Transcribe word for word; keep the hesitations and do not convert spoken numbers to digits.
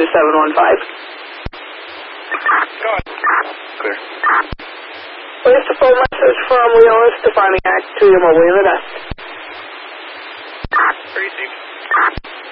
two seven one five. Go ahead. Clear. Where's the phone message from Wheelers to Finding Act to your mobile unit? Received.